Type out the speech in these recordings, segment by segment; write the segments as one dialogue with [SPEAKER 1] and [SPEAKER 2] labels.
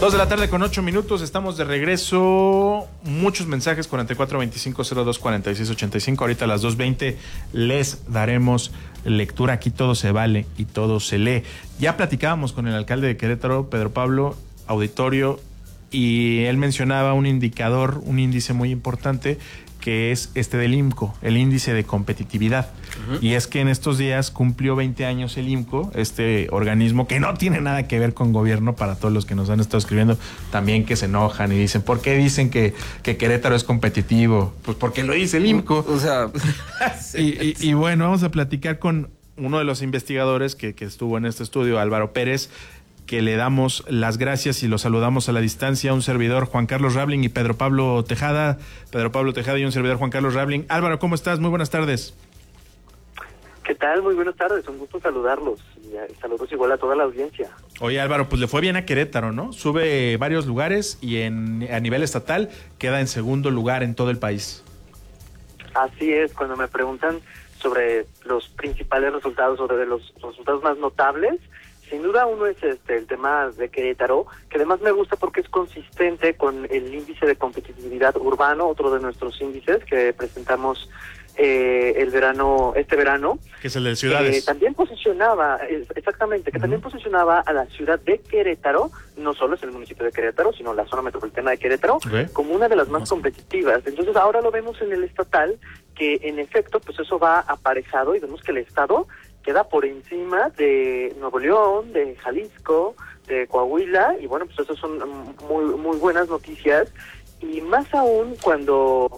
[SPEAKER 1] 2:08 p.m, estamos de regreso. Muchos mensajes, 4425024685. Ahorita a las 2:20 les daremos lectura. Aquí todo se vale y todo se lee. Ya platicábamos con el alcalde de Querétaro, Pedro Pablo, auditorio, y él mencionaba un indicador, un índice muy importante, que es del IMCO, el índice de competitividad. Y es que en estos días cumplió 20 años el IMCO, este organismo que no tiene nada que ver con gobierno, para todos los que nos han estado escribiendo también, que se enojan y dicen, ¿por qué dicen que Querétaro es competitivo? Pues porque lo dice el IMCO.
[SPEAKER 2] O sea,
[SPEAKER 1] y bueno, vamos a platicar con uno de los investigadores que estuvo en este estudio, Álvaro Pérez, que le damos las gracias y lo saludamos a la distancia. Un servidor, Juan Carlos Rabling, y Pedro Pablo Tejada y un servidor, Juan Carlos Rabling. Álvaro, ¿cómo estás? Muy buenas tardes.
[SPEAKER 3] ¿Qué tal? Muy buenas tardes, un gusto saludarlos. Y saludos igual a toda la audiencia.
[SPEAKER 1] Oye, Álvaro, pues le fue bien a Querétaro, ¿no? Sube varios lugares y a nivel estatal queda en segundo lugar en todo el país.
[SPEAKER 3] Así es, cuando me preguntan sobre los principales resultados o de los resultados más notables, sin duda uno es el tema de Querétaro, que además me gusta porque es consistente con el índice de competitividad urbano, otro de nuestros índices que presentamos este verano.
[SPEAKER 1] Que es el de ciudades.
[SPEAKER 3] También posicionaba, exactamente, que también posicionaba a la ciudad de Querétaro, no solo es el municipio de Querétaro, sino la zona metropolitana de Querétaro, como una de las más competitivas. Entonces ahora lo vemos en el estatal, que en efecto, pues eso va aparejado, y vemos que el estado queda por encima de Nuevo León, de Jalisco, de Coahuila, y bueno, pues eso son muy buenas noticias, y más aún cuando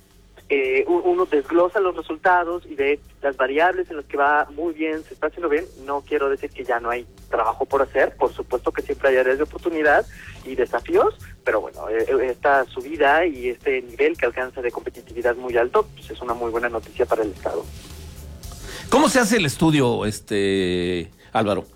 [SPEAKER 3] uno desglosa los resultados y ve las variables en las que va muy bien, se está haciendo bien. No quiero decir que ya no hay trabajo por hacer, por supuesto que siempre hay áreas de oportunidad y desafíos, pero bueno, esta subida y este nivel que alcanza de competitividad muy alto, pues es una muy buena noticia para el Estado.
[SPEAKER 2] ¿Cómo se hace el estudio, Álvaro?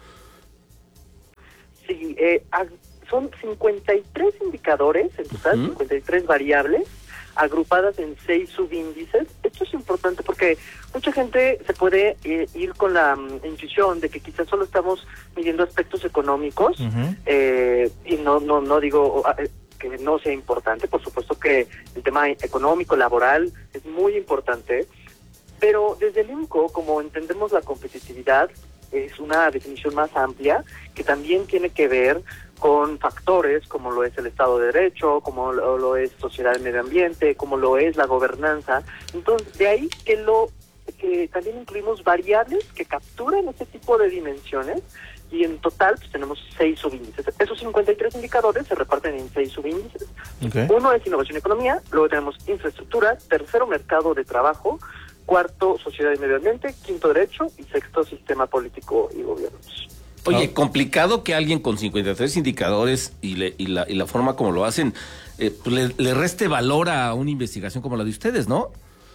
[SPEAKER 3] Sí, son 53 indicadores en total, 53 variables, agrupadas en 6 subíndices. Esto es importante porque mucha gente se puede ir con la intuición de que quizás solo estamos midiendo aspectos económicos, y no digo que no sea importante. Por supuesto que el tema económico, laboral, es muy importante, pero desde el IMCO, como entendemos la competitividad, es una definición más amplia que también tiene que ver con factores como lo es el Estado de Derecho, como lo es sociedad y medio ambiente, como lo es la gobernanza. Entonces, de ahí que también incluimos variables que capturan ese tipo de dimensiones, y en total pues tenemos 6 subíndices. Esos 53 indicadores se reparten en 6 subíndices. Uno es innovación y economía, luego tenemos infraestructura, tercero mercado de trabajo, cuarto sociedad y medio ambiente, quinto derecho y sexto sistema político y gobiernos.
[SPEAKER 2] Oye, complicado que alguien con 53 indicadores y la forma como lo hacen, pues le reste valor a una investigación como la de ustedes, ¿no?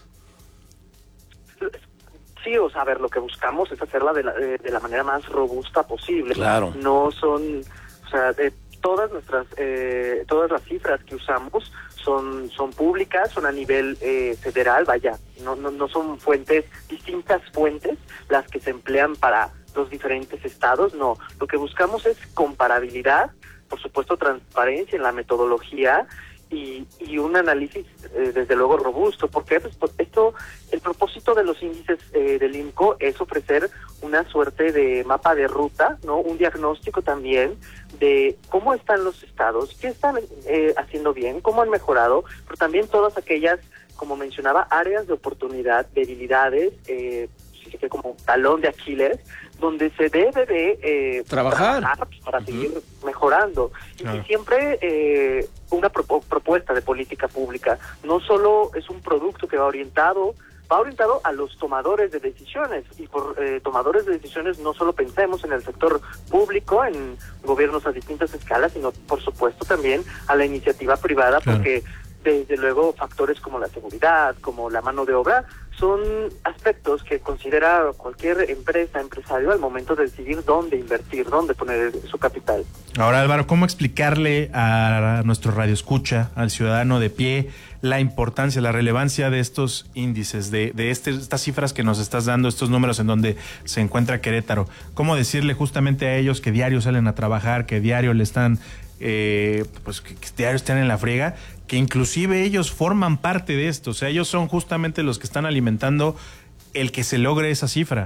[SPEAKER 3] Sí, o sea, a ver, lo que buscamos es hacerla de la manera más robusta posible.
[SPEAKER 2] Claro.
[SPEAKER 3] No son, o sea, todas las cifras que usamos son públicas, son a nivel federal, vaya, no son distintas fuentes las que se emplean para los diferentes estados, no. Lo que buscamos es comparabilidad, por supuesto transparencia en la metodología y un análisis desde luego robusto, porque pues, el propósito de los índices del IMCO es ofrecer una suerte de mapa de ruta, ¿no? Un diagnóstico también de cómo están los estados, qué están haciendo bien, cómo han mejorado, pero también todas aquellas, como mencionaba, áreas de oportunidad, debilidades, como talón de Aquiles, donde se debe de trabajar para seguir mejorando. Y siempre una propuesta de política pública no solo es un producto que va orientado a los tomadores de decisiones, y por tomadores de decisiones no solo pensemos en el sector público, en gobiernos a distintas escalas, sino por supuesto también a la iniciativa privada, porque desde luego factores como la seguridad, como la mano de obra, son aspectos que considera cualquier empresario al momento de decidir dónde invertir, dónde poner su capital.
[SPEAKER 1] Ahora, Álvaro, ¿cómo explicarle a nuestro radioescucha, al ciudadano de pie, la importancia, la relevancia de estos índices, de estas cifras que nos estás dando, estos números en donde se encuentra Querétaro? ¿Cómo decirle justamente a ellos que diario salen a trabajar, que diario le están pues que diario están en la friega, que inclusive ellos forman parte de esto. O sea, ellos son justamente los que están alimentando el que se logre esa cifra.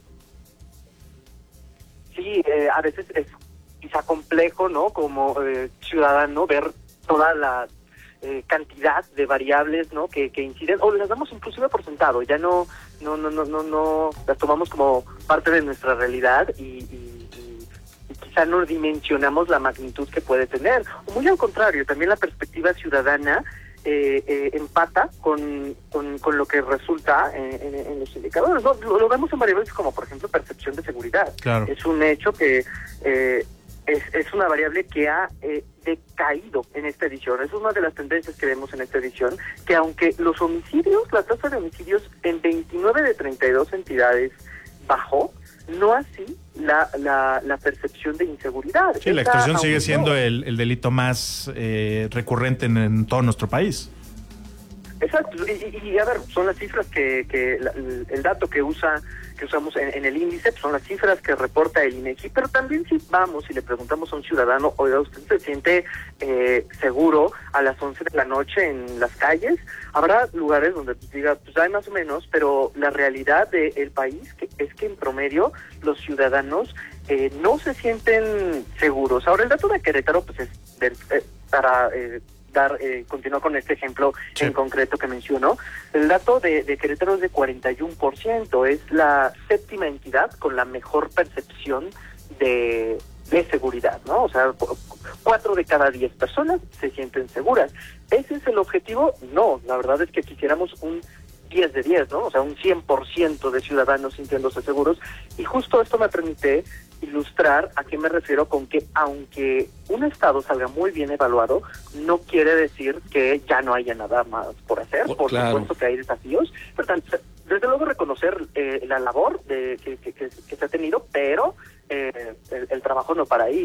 [SPEAKER 3] Sí, a veces es quizá complejo, ¿no? Como ciudadano, ver toda la cantidad de variables, ¿no? Que inciden, o las damos inclusive por sentado, ya no las tomamos como parte de nuestra realidad y quizá no dimensionamos la magnitud que puede tener. O muy al contrario, también la perspectiva ciudadana empata con lo que resulta en los indicadores. ¿No? Lo vemos en variables como, por ejemplo, percepción de seguridad.
[SPEAKER 1] Claro.
[SPEAKER 3] Es un hecho que es una variable que ha decaído en esta edición. Es una de las tendencias que vemos en esta edición, que aunque los homicidios, la tasa de homicidios en 29 de 32 entidades bajó, no así la percepción de inseguridad.
[SPEAKER 1] Sí, la extorsión sigue siendo el delito más recurrente en todo nuestro país.
[SPEAKER 3] Exacto, y a ver, son las cifras el dato que usamos en el índice, pues son las cifras que reporta el INEGI, pero también si vamos y le preguntamos a un ciudadano, oiga, ¿usted se siente seguro a las 11 de la noche en las calles? Habrá lugares donde diga, pues hay más o menos, pero la realidad del país es que en promedio los ciudadanos no se sienten seguros. Ahora, el dato de Querétaro, pues es para continuar con este ejemplo en concreto que mencionó. El dato de Querétaro es de 41%, es la séptima entidad con la mejor percepción de seguridad, ¿no? O sea, 4 de cada 10 personas se sienten seguras. ¿Ese es el objetivo? No, la verdad es que quisiéramos un 10 de 10, ¿no? O sea, un 100% de ciudadanos sintiéndose seguros. Y justo esto me permite ilustrar a qué me refiero con que aunque un estado salga muy bien evaluado, no quiere decir que ya no haya nada más por hacer. Por supuesto que hay desafíos, pero desde luego reconocer la labor que se ha tenido, pero el trabajo no para ahí.